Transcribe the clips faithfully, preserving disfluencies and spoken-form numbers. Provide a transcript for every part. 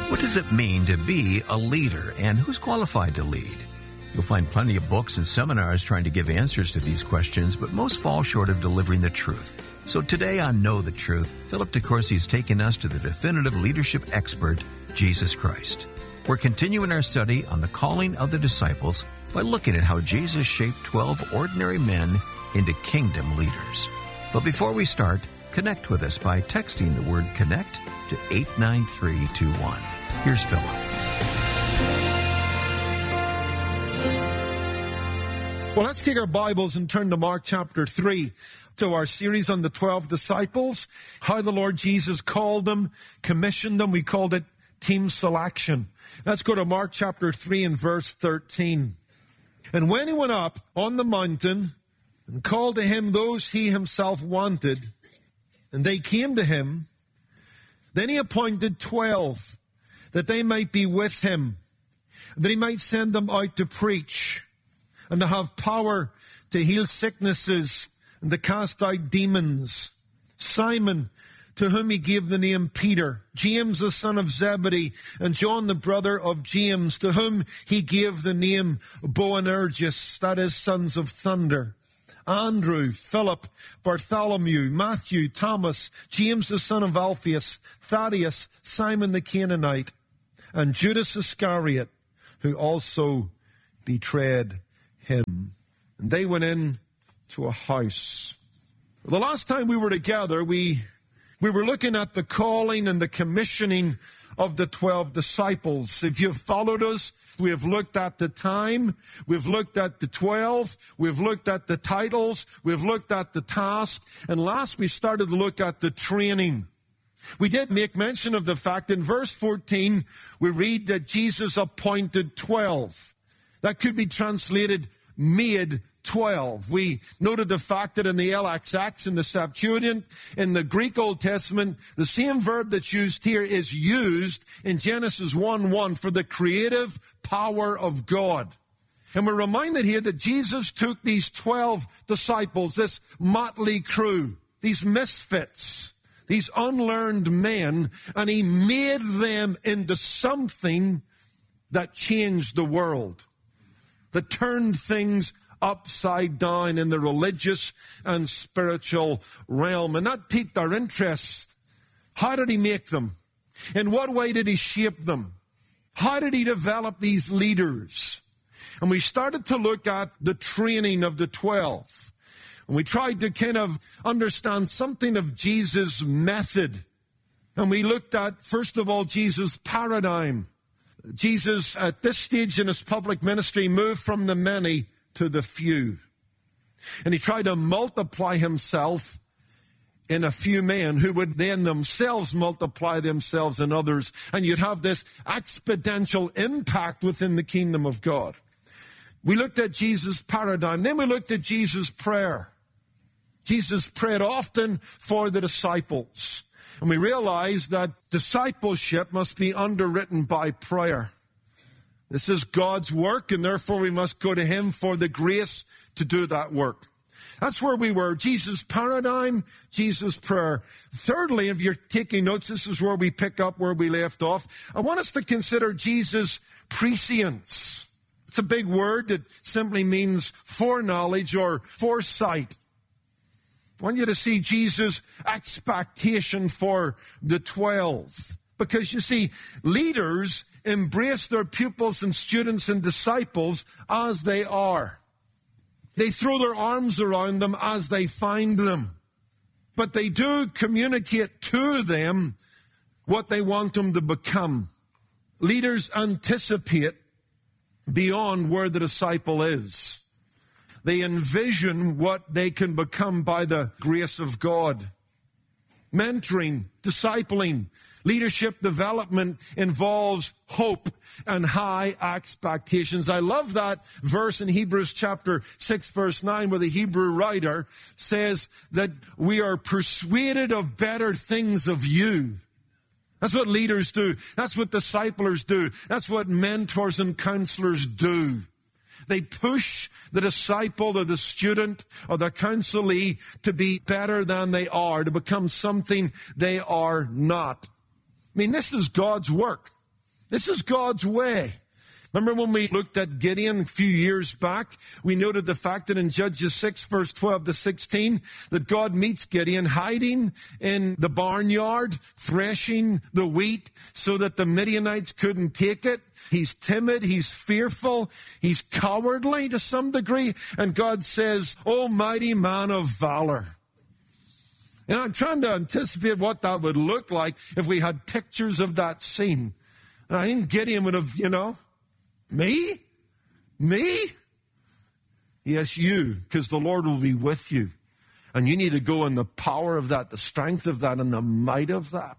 What does it mean to be a leader, and who's qualified to lead? You'll find plenty of books and seminars trying to give answers to these questions, but most fall short of delivering the truth. So today on Know the Truth, Philip DeCourcy is taking us to the definitive leadership expert, Jesus Christ. We're continuing our study on the calling of the disciples by looking at how Jesus shaped twelve ordinary men into kingdom leaders. But before we start, connect with us by texting the word CONNECT to eight nine three two one. Here's Philip. Well, let's take our Bibles and turn to Mark chapter three, to our series on the twelve disciples, how the Lord Jesus called them, commissioned them. We called it team selection. Let's go to Mark chapter three and verse thirteen. And when he went up on the mountain and called to him those he himself wanted, and they came to him, then he appointed twelve, that they might be with him, that he might send them out to preach, and to have power to heal sicknesses, and to cast out demons. Simon, to whom he gave the name Peter, James the son of Zebedee, and John the brother of James, to whom he gave the name Boanerges, that is, sons of thunder. Andrew, Philip, Bartholomew, Matthew, Thomas, James the son of Alphaeus, Thaddeus, Simon the Canaanite, and Judas Iscariot, who also betrayed him. And they went in to a house. The last time we were together, we we were looking at the calling and the commissioning of the twelve disciples. If you've followed us, we have looked at the time, we've looked at the twelve, we've looked at the titles, we've looked at the task, and last we started to look at the training. We did make mention of the fact in verse fourteen, we read that Jesus appointed twelve. That could be translated made twelve. We noted the fact that in the L X X, in the Septuagint, in the Greek Old Testament, the same verb that's used here is used in Genesis one one for the creative power of God. And we're reminded here that Jesus took these twelve disciples, this motley crew, these misfits, these unlearned men, and he made them into something that changed the world, that turned things upside down in the religious and spiritual realm. And that piqued our interest. How did he make them? In what way did he shape them? How did he develop these leaders? And we started to look at the training of the twelve. And we tried to kind of understand something of Jesus' method. And we looked at, first of all, Jesus' paradigm. Jesus, at this stage in his public ministry, moved from the many to the few. And he tried to multiply himself in a few men who would then themselves multiply themselves in others. And you'd have this exponential impact within the kingdom of God. We looked at Jesus' paradigm. Then we looked at Jesus' prayer. Jesus prayed often for the disciples. And we realized that discipleship must be underwritten by prayer. This is God's work, and therefore we must go to him for the grace to do that work. That's where we were. Jesus' paradigm, Jesus' prayer. Thirdly, if you're taking notes, this is where we pick up where we left off. I want us to consider Jesus' prescience. It's a big word that simply means foreknowledge or foresight. I want you to see Jesus' expectation for the twelve. Because you see, leaders embrace their pupils and students and disciples as they are. They throw their arms around them as they find them. But they do communicate to them what they want them to become. Leaders anticipate beyond where the disciple is. They envision what they can become by the grace of God. Mentoring, discipling, leadership development involves hope and high expectations. I love that verse in Hebrews chapter six, verse nine, where the Hebrew writer says that we are persuaded of better things of you. That's what leaders do. That's what disciplers do. That's what mentors and counselors do. They push the disciple or the student or the counselee to be better than they are, to become something they are not. I mean, this is God's work. This is God's way. Remember when we looked at Gideon a few years back, we noted the fact that in Judges six, verse twelve to sixteen, that God meets Gideon hiding in the barnyard, threshing the wheat so that the Midianites couldn't take it. He's timid, he's fearful, he's cowardly to some degree, and God says, "O mighty man of valor." And I'm trying to anticipate what that would look like if we had pictures of that scene. And I think Gideon would have, you know, Me? Me? Yes, you, because the Lord will be with you. And you need to go in the power of that, the strength of that, and the might of that.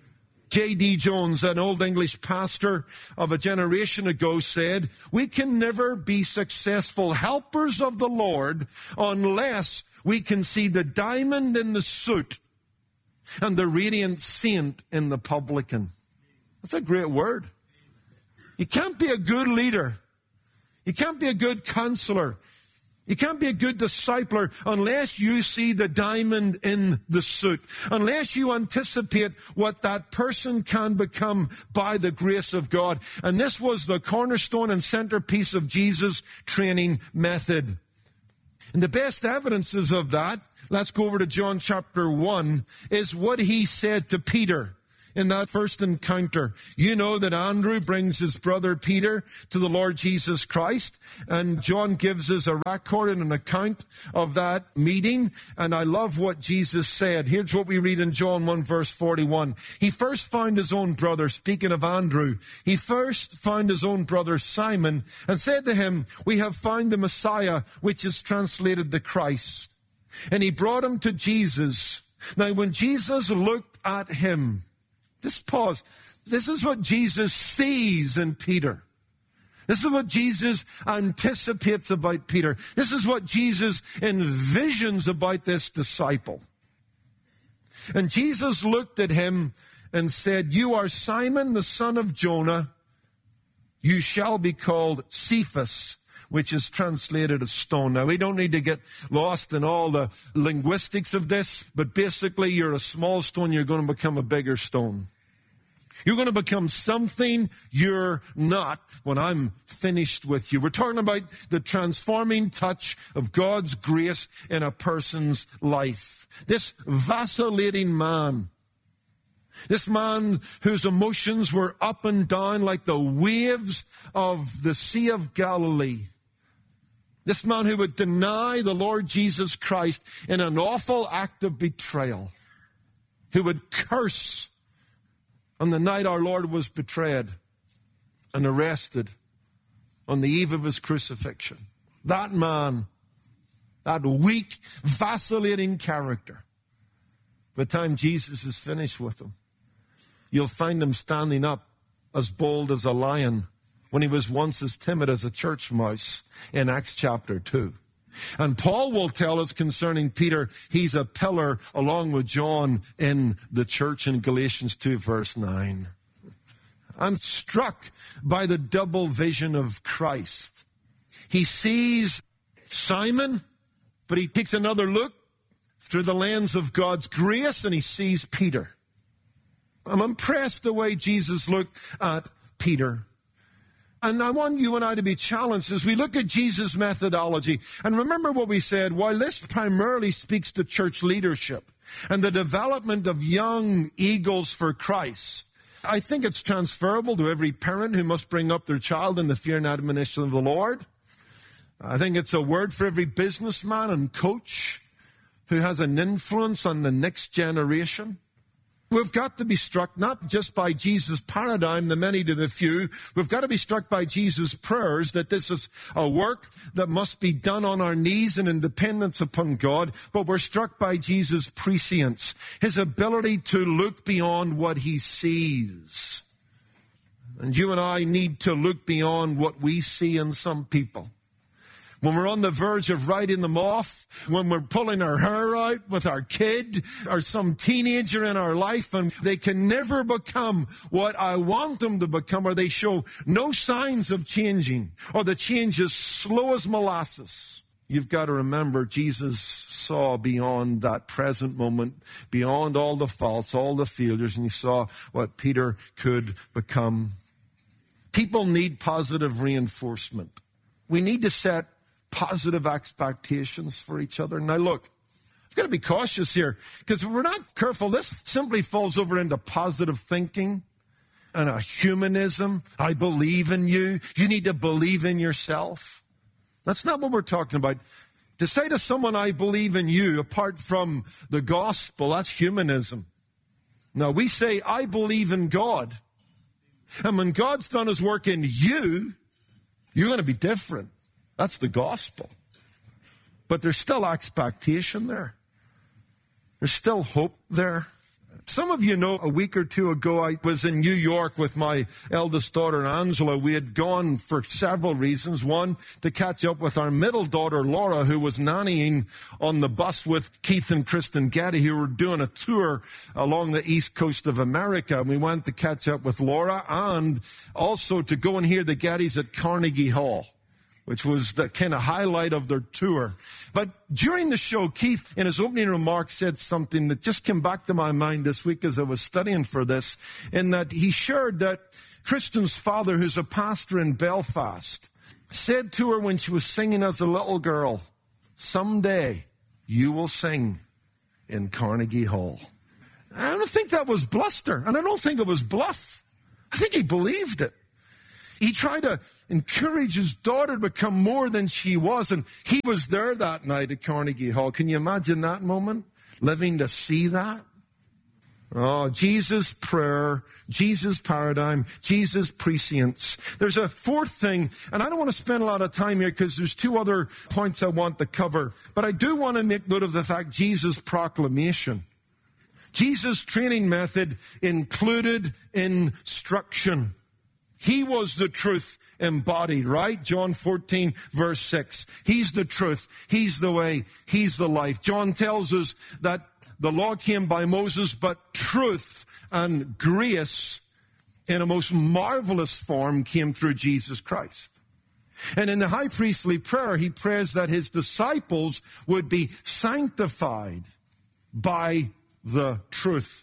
J D Jones, an old English pastor of a generation ago, said, "We can never be successful helpers of the Lord unless we can see the diamond in the suit and the radiant saint in the publican." That's a great word. You can't be a good leader. You can't be a good counselor. You can't be a good discipler unless you see the diamond in the suit, unless you anticipate what that person can become by the grace of God. And this was the cornerstone and centerpiece of Jesus' training method. And the best evidences of that, let's go over to John chapter one, is what he said to Peter in that first encounter. You know that Andrew brings his brother Peter to the Lord Jesus Christ, and John gives us a record and an account of that meeting, and I love what Jesus said. Here's what we read in John one, verse forty-one. He first found his own brother, speaking of Andrew, he first found his own brother Simon, and said to him, "We have found the Messiah," which is translated the Christ. And he brought him to Jesus. Now, when Jesus looked at him, just pause. This is what Jesus sees in Peter. This is what Jesus anticipates about Peter. This is what Jesus envisions about this disciple. And Jesus looked at him and said, "You are Simon, the son of Jonah. You shall be called Cephas," which is translated as stone. Now, we don't need to get lost in all the linguistics of this, but basically you're a small stone, you're going to become a bigger stone. You're going to become something you're not when I'm finished with you. We're talking about the transforming touch of God's grace in a person's life. This vacillating man, this man whose emotions were up and down like the waves of the Sea of Galilee. This man who would deny the Lord Jesus Christ in an awful act of betrayal. Who would curse on the night our Lord was betrayed and arrested on the eve of his crucifixion. That man, that weak, vacillating character. By the time Jesus is finished with him, you'll find him standing up as bold as a lion when he was once as timid as a church mouse in Acts chapter two. And Paul will tell us concerning Peter, he's a pillar along with John in the church in Galatians two, verse nine. I'm struck by the double vision of Christ. He sees Simon, but he takes another look through the lens of God's grace, and he sees Peter. I'm impressed the way Jesus looked at Peter. And I want you and I to be challenged as we look at Jesus' methodology. And remember what we said, while this primarily speaks to church leadership and the development of young eagles for Christ, I think it's transferable to every parent who must bring up their child in the fear and admonition of the Lord. I think it's a word for every businessman and coach who has an influence on the next generation. We've got to be struck not just by Jesus' paradigm, the many to the few. We've got to be struck by Jesus' prayers that this is a work that must be done on our knees in dependence upon God. But we're struck by Jesus' prescience, his ability to look beyond what he sees. And you and I need to look beyond what we see in some people. When we're on the verge of writing them off, when we're pulling our hair out with our kid or some teenager in our life and they can never become what I want them to become, or they show no signs of changing, or the change is slow as molasses. You've got to remember Jesus saw beyond that present moment, beyond all the faults, all the failures, and he saw what Peter could become. People need positive reinforcement. We need to set positive expectations for each other. Now look, I've got to be cautious here, because if we're not careful, this simply falls over into positive thinking and a humanism. I believe in you. You need to believe in yourself. That's not what we're talking about. To say to someone, I believe in you, apart from the gospel, that's humanism. Now, we say, I believe in God. And when God's done his work in you, you're going to be different. That's the gospel. But there's still expectation there. There's still hope there. Some of you know a week or two ago, I was in New York with my eldest daughter, Angela. We had gone for several reasons. One, to catch up with our middle daughter, Laura, who was nannying on the bus with Keith and Kristen Getty, who were doing a tour along the east coast of America. And we went to catch up with Laura and also to go and hear the Gettys at Carnegie Hall, which was the kind of highlight of their tour. But during the show, Keith, in his opening remarks, said something that just came back to my mind this week as I was studying for this, in that he shared that Kristen's father, who's a pastor in Belfast, said to her when she was singing as a little girl, someday you will sing in Carnegie Hall. I don't think that was bluster, and I don't think it was bluff. I think he believed it. He tried to encourage his daughter to become more than she was, and he was there that night at Carnegie Hall. Can you imagine that moment? Living to see that? Oh, Jesus' prayer, Jesus' paradigm, Jesus' prescience. There's a fourth thing, and I don't want to spend a lot of time here because there's two other points I want to cover, but I do want to make note of the fact Jesus' proclamation. Jesus' training method included instruction. He was the truth embodied, right? John fourteen, verse six. He's the truth. He's the way. He's the life. John tells us that the law came by Moses, but truth and grace in a most marvelous form came through Jesus Christ. And in the high priestly prayer, he prays that his disciples would be sanctified by the truth.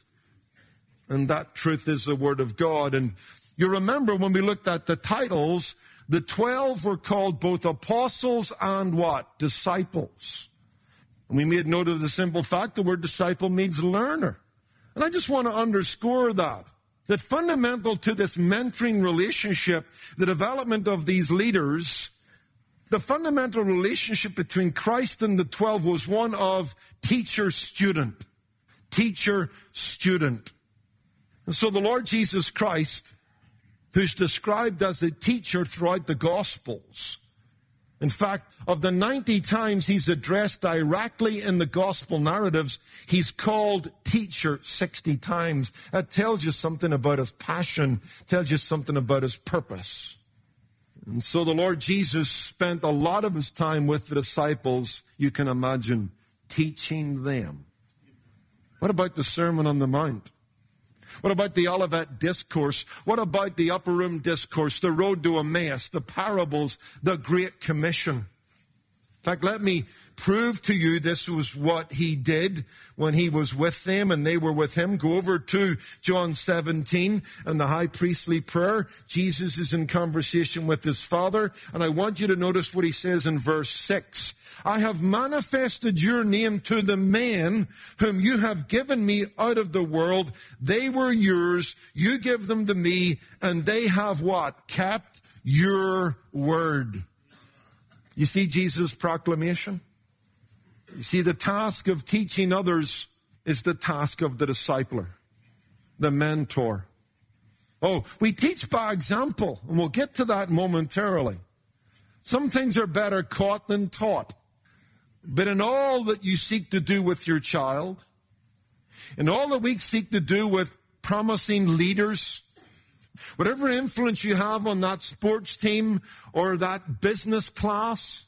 And that truth is the Word of God. And you remember when we looked at the titles, the twelve were called both apostles and what? Disciples. And we made note of the simple fact the word disciple means learner. And I just want to underscore that. That fundamental to this mentoring relationship, the development of these leaders, the fundamental relationship between Christ and the twelve was one of teacher-student. Teacher-student. And so the Lord Jesus Christ, who's described as a teacher throughout the Gospels. In fact, of the ninety times he's addressed directly in the Gospel narratives, he's called teacher sixty times. That tells you something about his passion, tells you something about his purpose. And so the Lord Jesus spent a lot of his time with the disciples, you can imagine, teaching them. What about the Sermon on the Mount? What about the Olivet Discourse? What about the Upper Room Discourse, the Road to Emmaus, the parables, the Great Commission? In fact, let me prove to you this was what he did when he was with them and they were with him. Go over to John seventeen and the high priestly prayer. Jesus is in conversation with his Father, and I want you to notice what he says in verse six. I have manifested your name to the men whom you have given me out of the world. They were yours. You give them to me, and they have what? Kept your word. You see Jesus' proclamation? You see, the task of teaching others is the task of the discipler, the mentor. Oh, we teach by example, and we'll get to that momentarily. Some things are better caught than taught. But in all that you seek to do with your child, in all that we seek to do with promising leaders, whatever influence you have on that sports team or that business class,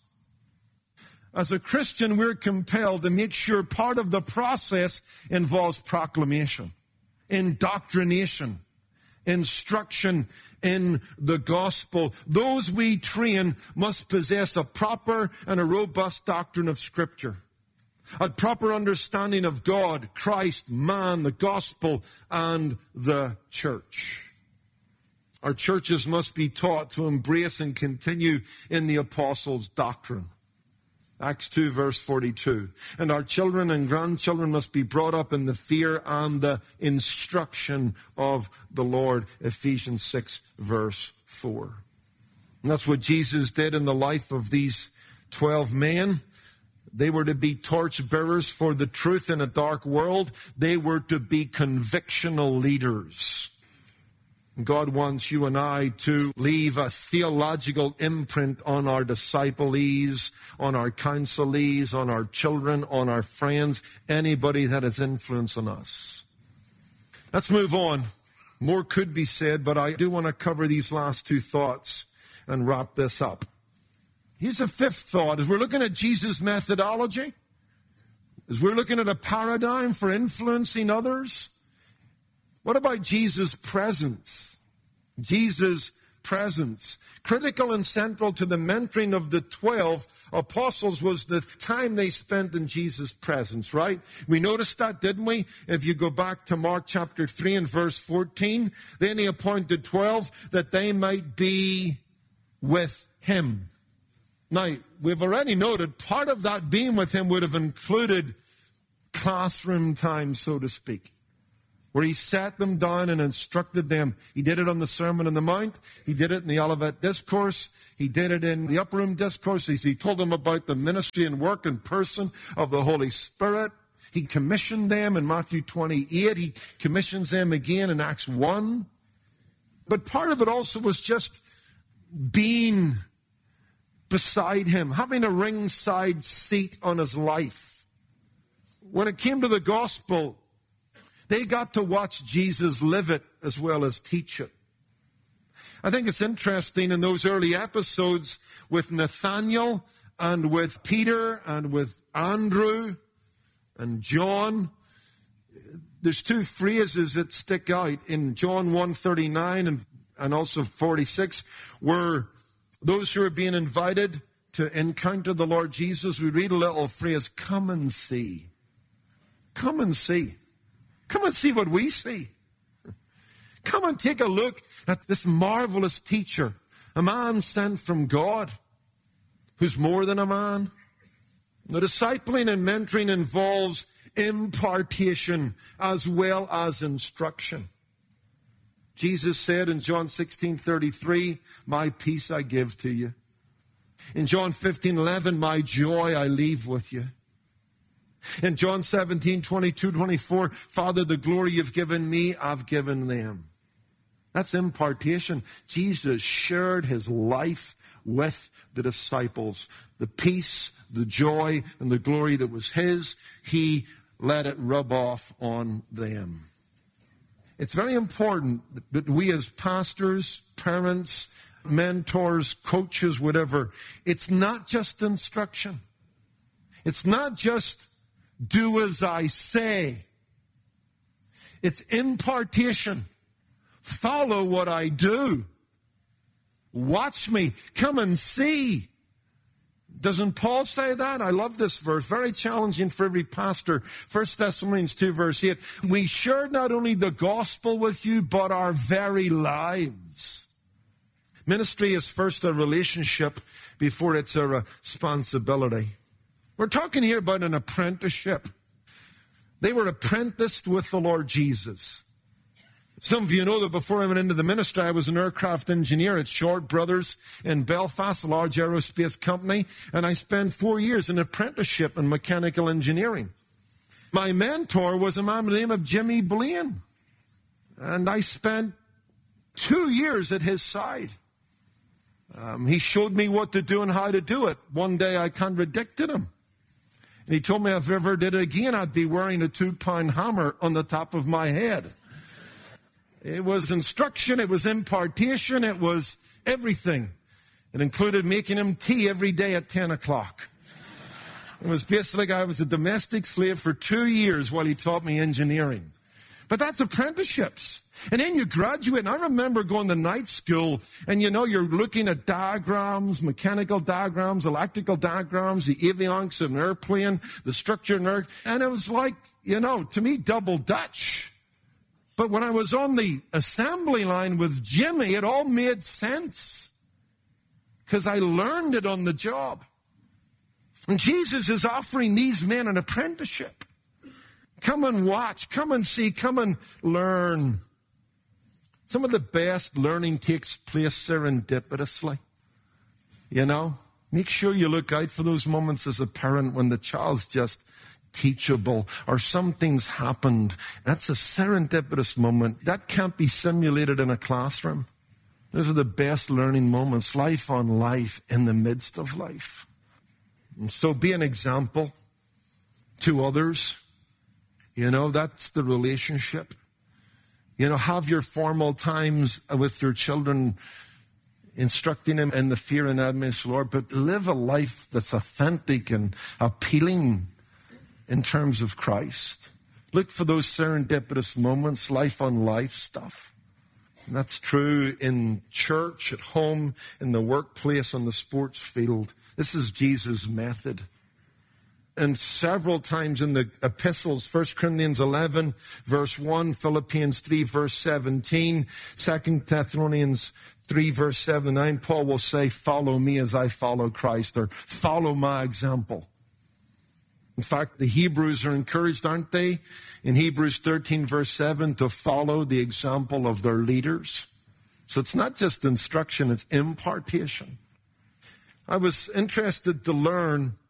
as a Christian, we're compelled to make sure part of the process involves proclamation, indoctrination, instruction in the gospel. Those we train must possess a proper and a robust doctrine of Scripture, a proper understanding of God, Christ, man, the gospel, and the church. Our churches must be taught to embrace and continue in the apostles' doctrine. Acts two, verse forty-two. And our children and grandchildren must be brought up in the fear and the instruction of the Lord. Ephesians six, verse four. And that's what Jesus did in the life of these twelve men. They were to be torch bearers for the truth in a dark world. They were to be convictional leaders. God wants you and I to leave a theological imprint on our disciples, on our counselees, on our children, on our friends, anybody that has influence on us. Let's move on. More could be said, but I do want to cover these last two thoughts and wrap this up. Here's a fifth thought. As we're looking at Jesus' methodology, as we're looking at a paradigm for influencing others, what about Jesus' presence? Jesus' presence. Critical and central to the mentoring of the twelve apostles was the time they spent in Jesus' presence, right? We noticed that, didn't we? If you go back to Mark chapter three and verse fourteen, then he appointed twelve that they might be with him. Now, we've already noted part of that being with him would have included classroom time, so to speak, where he sat them down and instructed them. He did it on the Sermon on the Mount. He did it in the Olivet Discourse. He did it in the Upper Room Discourse. He told them about the ministry and work and person of the Holy Spirit. He commissioned them in Matthew twenty-eight. He commissions them again in Acts one. But part of it also was just being beside him, having a ringside seat on his life. When it came to the gospel, they got to watch Jesus live it as well as teach it. I think it's interesting in those early episodes with Nathanael and with Peter and with Andrew and John, there's two phrases that stick out in John one thirty-nine and, and also forty-six, where those who are being invited to encounter the Lord Jesus, we read a little phrase, come and see. Come and see. Come and see what we see. Come and take a look at this marvelous teacher, a man sent from God, who's more than a man. The discipling and mentoring involves impartation as well as instruction. Jesus said in John sixteen thirty-three, my peace I give to you. In John fifteen eleven, my joy I leave with you. In John seventeen twenty-two twenty-four, Father, the glory you've given me, I've given them. That's impartation. Jesus shared his life with the disciples. The peace, the joy, and the glory that was his, he let it rub off on them. It's very important that we as pastors, parents, mentors, coaches, whatever, it's not just instruction. It's not just do as I say. It's impartation. Follow what I do. Watch me. Come and see. Doesn't Paul say that? I love this verse. Very challenging for every pastor. First Thessalonians two, verse eight. We shared not only the gospel with you, but our very lives. Ministry is first a relationship before it's a responsibility. We're talking here about an apprenticeship. They were apprenticed with the Lord Jesus. Some of you know that before I went into the ministry, I was an aircraft engineer at Short Brothers in Belfast, a large aerospace company, and I spent four years in apprenticeship in mechanical engineering. My mentor was a man by the name of Jimmy Blaine, and I spent two years at his side. Um, he showed me what to do and how to do it. One day I contradicted him. And he told me if I ever did it again, I'd be wearing a two-pound hammer on the top of my head. It was instruction, it was impartation, it was everything. It included making him tea every day at ten o'clock. It was basically like I was a domestic slave for two years while he taught me engineering. But that's apprenticeships. And then you graduate. And I remember going to night school, and you know, you're looking at diagrams, mechanical diagrams, electrical diagrams, the avionics of an airplane, the structure of an air. And it was like, you know, to me, double Dutch. But when I was on the assembly line with Jimmy, it all made sense because I learned it on the job. And Jesus is offering these men an apprenticeship. Come and watch, come and see, come and learn. Some of the best learning takes place serendipitously. You know, make sure you look out for those moments as a parent when the child's just teachable or something's happened. That's a serendipitous moment. That can't be simulated in a classroom. Those are the best learning moments, life on life in the midst of life. And so be an example to others. You know, that's the relationship. You know, have your formal times with your children, instructing them in the fear and admonition of the Lord, but live a life that's authentic and appealing in terms of Christ. Look for those serendipitous moments, life on life stuff. And that's true in church, at home, in the workplace, on the sports field. This is Jesus' method. And several times in the epistles, First Corinthians eleven, verse one, Philippians three, verse seventeen, Second Thessalonians three, verse seven, nine, Paul will say, follow me as I follow Christ, or follow my example. In fact, the Hebrews are encouraged, aren't they? In Hebrews thirteen, verse seven, to follow the example of their leaders. So it's not just instruction, it's impartation. I was interested to learn